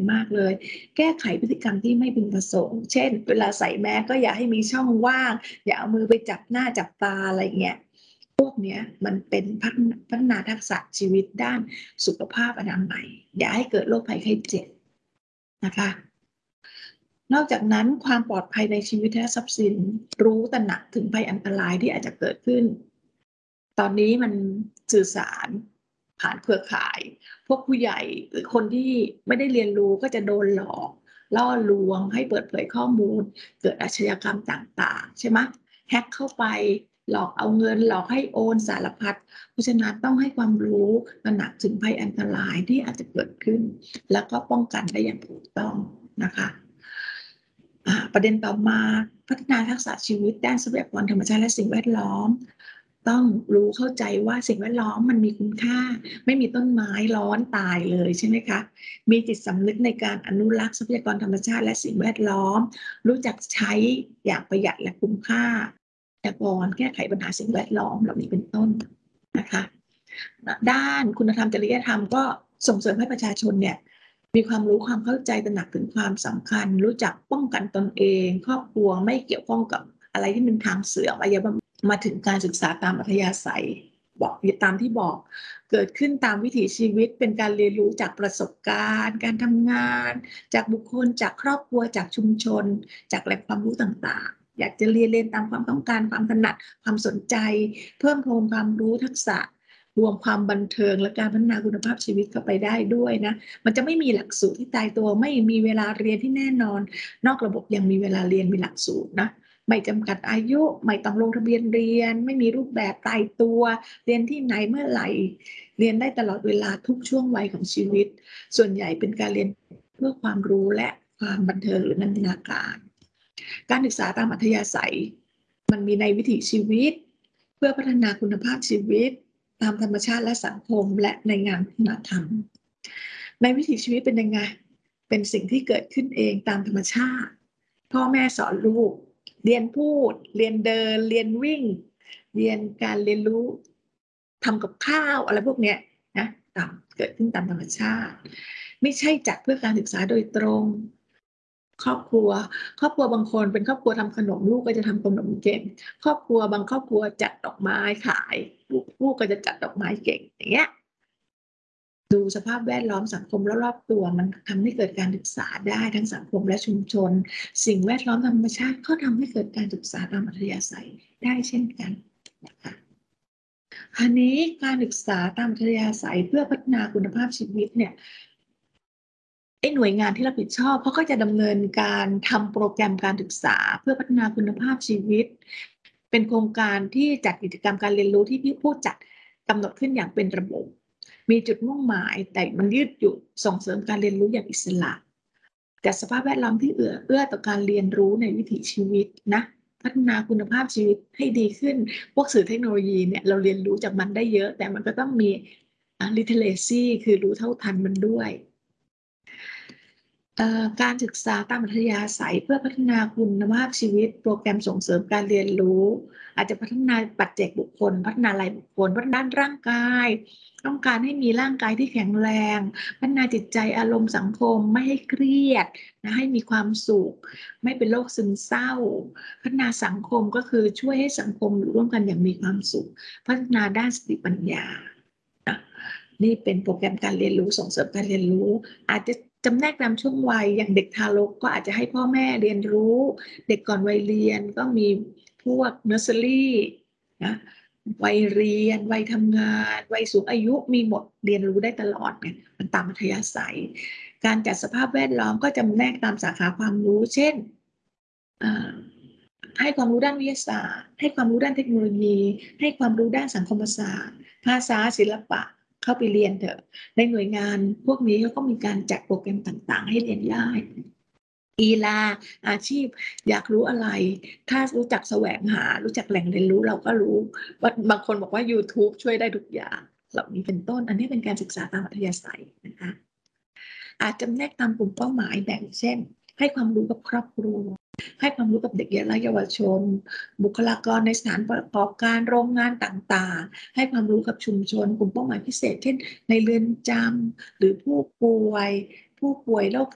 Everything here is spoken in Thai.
มากเลยแก้ไขพฤติกรรมที่ไม่พึงประสงค์เช่นเวลาใส่แมสก็อย่าให้มีช่องว่างอย่าเอามือไปจับหน้าจับตาอะไรเงี้ยพวกเนี้ยมันเป็นพัฒนาทักษะชีวิตด้านสุขภาพอนามัยอย่าให้เกิดโรคภัยไข้เจ็บนะคะนอกจากนั้นความปลอดภัยในชีวิตและทรัพย์สินรู้ตระหนักถึงภัยอันตรายที่อาจจะเกิดขึ้นตอนนี้มันสื่อสารผ่านเครือข่ายพวกผู้ใหญ่หรือคนที่ไม่ได้เรียนรู้ก็จะโดนหลอกล่อลวงให้เปิดเผยข้อมูลเกิดอาชญากรรมต่างๆใช่ไหมแฮ็กเข้าไปหลอกเอาเงินหลอกให้โอนสารพัดเพราะฉะนั้นต้องให้ความรู้ตระหนักถึงภัยอันตรายที่อาจจะเกิดขึ้นแล้วก็ป้องกันได้อย่างถูกต้องนะคะประเด็นต่อมาพัฒนาทักษะชีวิตด้านทรัพยากรธรรมชาติและสิ่งแวดล้อมต้องรู้เข้าใจว่าสิ่งแวดล้อมมันมีคุณค่าไม่มีต้นไม้ร้อนตายเลยใช่ไหมคะมีจิตสำนึกในการอนุรักษ์ทรัพยากรธรรมชาติและสิ่งแวดล้อมรู้จักใช้อย่างประหยัดและคุ้มค่าทรัพยากรแก้ไขปัญหาสิ่งแวดล้อมเหล่านี้เป็นต้นนะคะด้านคุณธรรมจริยธรรมก็ส่งเสริมให้ประชาชนเนี่ยมีความรู้ความเข้าใจตระหนักถึงความสำคัญรู้จักป้องกันตนเองครอบครัวไม่เกี่ยวข้องกับอะไรที่เป็นทางเสื่อมอะไรมาถึงการศึกษาตามอัธยาศัยบอกตามที่บอกเกิดขึ้นตามวิถีชีวิตเป็นการเรียนรู้จากประสบการณ์การทำงานจากบุคคลจากครอบครัวจากชุมชนจากแหล่งความรู้ต่างๆอยากจะเรียนตามความต้องการความถนัดความสนใจเพิ่มพูนความรู้ทักษะรวมความบันเทิงและการพัฒนาคุณภาพชีวิตเข้าไปได้ด้วยนะมันจะไม่มีหลักสูตรที่ตายตัวไม่มีเวลาเรียนที่แน่นอนนอกระบบยังมีเวลาเรียนมีหลักสูตรนะไม่จำกัดอายุไม่ต้องลงทะเบียนเรียนไม่มีรูปแบบตายตัวเรียนที่ไหนเมื่อไหร่เรียนได้ตลอดเวลาทุกช่วงวัยของชีวิตส่วนใหญ่เป็นการเรียนเพื่อความรู้และความบันเทิงหรือนันทนาการการศึกษาตามอัธยาศัยมันมีในวิถีชีวิตเพื่อพัฒนาคุณภาพชีวิตตามธรรมชาติและสังคมและในงานวัฒนธรรมในวิถีชีวิตเป็นยังไงเป็นสิ่งที่เกิดขึ้นเองตามธรรมชาติพ่อแม่สอนลูกเรียนพูดเรียนเดินเรียนวิ่งเรียนการเรียนรู้ทำกับข้าวอะไรพวกเนี้ยนะเกิดขึ้นตามธรรมชาติไม่ใช่จัดเพื่อการศึกษาโดยตรงครอบครัวบางคนเป็นครอบครัวทำขนมลูกก็จะทำขนมเก่งครอบครัวบางครอบครัวจัดดอกไม้ขายลูกก็จะจัดดอกไม้เก่งอย่างเงี้ยดูสภาพแวดล้อมสังคมรอบๆตัวมันทำให้เกิดการศึกษาได้ทั้งสังคมและชุมชนสิ่งแวดล้อมธรรมชาติก็ทำให้เกิดการศึกษาตามอัธยาศัยได้เช่นกันนะคะอันนี้การศึกษาตามอัธยาศัยเพื่อพัฒนาคุณภาพชีวิตเนี่ยหน่วยงานที่รับผิดชอบเขาก็จะดำเนินการทำโปรแกรมการศึกษาเพื่อพัฒนาคุณภาพชีวิตเป็นโครงการที่จัดกิจกรรมการเรียนรู้ที่ผู้จัดกำหนดขึ้นอย่างเป็นระบบมีจุดมุ่งหมายแต่มันยืดหยุ่นส่งเสริมการเรียนรู้อย่างอิสระจัดสภาพแวดล้อมที่เอื้อต่อการเรียนรู้ในวิถีชีวิตนะพัฒนาคุณภาพชีวิตให้ดีขึ้นพวกสื่อเทคโนโลยีเนี่ยเราเรียนรู้จากมันได้เยอะแต่มันก็ต้องมีliteracy คือรู้เท่าทันมันด้วยการศึกษาตามอัธยาศัยเพื่อพัฒนาคุณภาพชีวิตโปรแกรมส่งเสริมการเรียนรู้อาจจะพัฒนาปัจเจกบุคคลพัฒนารายบุคคลพัฒนาด้านร่างกายต้องการให้มีร่างกายที่แข็งแรงพัฒนาจิตใจอารมณ์สังคมไม่ให้เครียดนะให้มีความสุขไม่เป็นโรคซึมเศร้าพัฒนาสังคมก็คือช่วยให้สังคมอยู่ร่วมกันอย่างมีความสุขพัฒนาด้านสติปัญญานี่เป็นโปรแกรมการเรียนรู้ส่งเสริมการเรียนรู้อาจจะจำแนกตามช่วงวัยอย่างเด็กทารกก็อาจจะให้พ่อแม่เรียนรู้เด็กก่อนวัยเรียนก็มีพวกเนอร์เซอรี่นะวัยเรียนวัยทำงานวัยสูงอายุมีหมดเรียนรู้ได้ตลอดเนี่ยมันตามอัธยาศัยการจัดสภาพแวดล้อมก็จำแนกตามสาขาความรู้เช่นให้ความรู้ด้านวิทยาศาสตร์ให้ความรู้ด้านเทคโนโลยีให้ความรู้ด้านสังคมศาสตร์ภาษาศิลปะเข้าไปเรียนเถอะในหน่วยงานพวกนี้เขาก็มีการจัดโปรแกรมต่างๆให้เรียนได้กีฬาอาชีพอยากรู้อะไรถ้ารู้จักแสวงหารู้จักแหล่งเรียนรู้เราก็รู้ว่าบางคนบอกว่า YouTube ช่วยได้ทุกอย่างเหล่านี้เป็นต้นอันนี้เป็นการศึกษาตามอัธยาศัยนะคะอาจจำแนกตามกลุ่มเป้าหมายแบ่งเช่นให้ความรู้กับครอบครัวให้ความรู้กับเด็กและเยาวชนบุคลากรในสถานประกอบการโรงงานต่างๆให้ความรู้กับชุมชนกลุ่มเป้าหมายพิเศษเช่นในเรือนจำหรือผู้ป่วยโรค